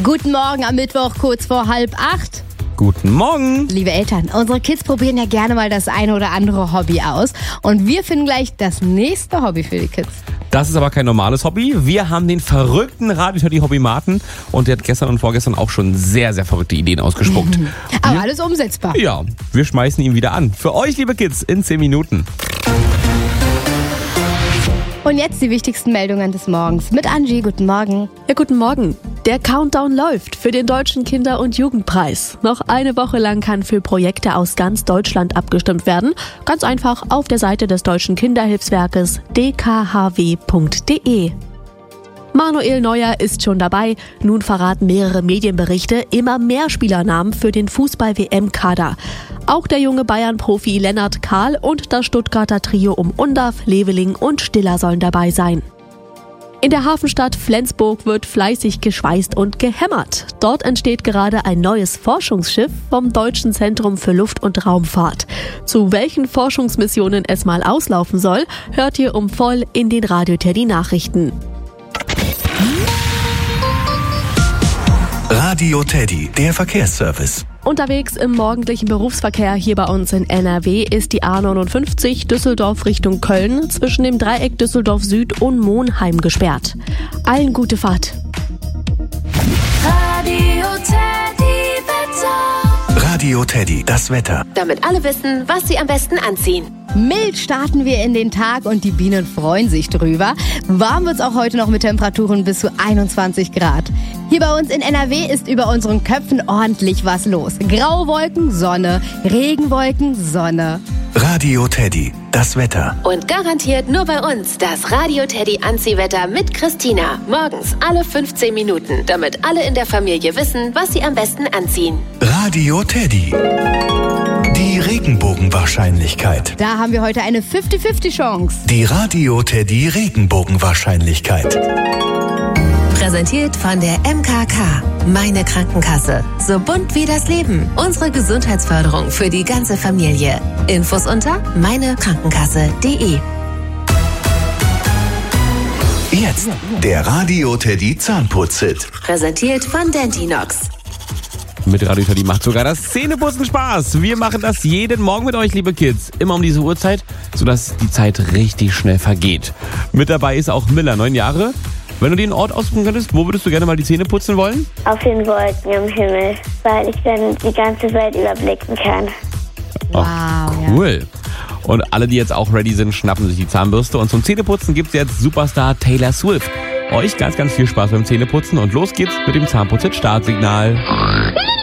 Guten Morgen am Mittwoch, kurz vor 7:30. Guten Morgen. Liebe Eltern, unsere Kids probieren ja gerne mal das eine oder andere Hobby aus. Und wir finden gleich das nächste Hobby für die Kids. Das ist aber kein normales Hobby. Wir haben den verrückten Radio-Hobby-Maten und der hat gestern und vorgestern auch schon sehr, sehr verrückte Ideen ausgespuckt. Aber alles umsetzbar. Ja, wir schmeißen ihn wieder an. Für euch, liebe Kids, in 10 Minuten. Und jetzt die wichtigsten Meldungen des Morgens mit Angie. Guten Morgen. Ja, guten Morgen. Der Countdown läuft für den Deutschen Kinder- und Jugendpreis. Noch eine Woche lang kann für Projekte aus ganz Deutschland abgestimmt werden. Ganz einfach auf der Seite des Deutschen Kinderhilfswerkes dkhw.de. Manuel Neuer ist schon dabei. Nun verraten mehrere Medienberichte immer mehr Spielernamen für den Fußball-WM-Kader. Auch der junge Bayern-Profi Lennart Kahl und das Stuttgarter Trio um Undav, Leveling und Stiller sollen dabei sein. In der Hafenstadt Flensburg wird fleißig geschweißt und gehämmert. Dort entsteht gerade ein neues Forschungsschiff vom Deutschen Zentrum für Luft- und Raumfahrt. Zu welchen Forschungsmissionen es mal auslaufen soll, hört ihr um voll in den Radio-Teddy-Nachrichten. Radio Teddy, der Verkehrsservice. Unterwegs im morgendlichen Berufsverkehr hier bei uns in NRW ist die A59 Düsseldorf Richtung Köln zwischen dem Dreieck Düsseldorf Süd und Monheim gesperrt. Allen gute Fahrt. Radio Teddy Wetter. Radio Teddy, das Wetter. Damit alle wissen, was sie am besten anziehen. Mild starten wir in den Tag und die Bienen freuen sich drüber. Warm wird's auch heute noch mit Temperaturen bis zu 21 Grad. Hier bei uns in NRW ist über unseren Köpfen ordentlich was los. Graue Wolken, Sonne, Regenwolken, Sonne. Radio Teddy, das Wetter. Und garantiert nur bei uns das Radio Teddy Anziehwetter mit Christina. Morgens alle 15 Minuten, damit alle in der Familie wissen, was sie am besten anziehen. Radio Teddy. Die Regenbogenwahrscheinlichkeit. Da haben wir heute eine 50-50 Chance. Die Radio Teddy Regenbogenwahrscheinlichkeit. Präsentiert von der MKK. Meine Krankenkasse. So bunt wie das Leben. Unsere Gesundheitsförderung für die ganze Familie. Infos unter meinekrankenkasse.de. Jetzt der Radio Teddy Zahnputz-Hit. Präsentiert von Dentinox. Mit Radio Teddy macht sogar das Zähneputzen Spaß. Wir machen das jeden Morgen mit euch, liebe Kids. Immer um diese Uhrzeit, sodass die Zeit richtig schnell vergeht. Mit dabei ist auch Miller, 9 Jahre. Wenn du dir einen Ort aussuchen könntest, wo würdest du gerne mal die Zähne putzen wollen? Auf den Wolken im Himmel, weil ich dann die ganze Welt überblicken kann. Wow, cool. Und alle, die jetzt auch ready sind, schnappen sich die Zahnbürste. Und zum Zähneputzen gibt es jetzt Superstar Taylor Swift. Euch ganz, ganz viel Spaß beim Zähneputzen und los geht's mit dem Zahnputz-Startsignal.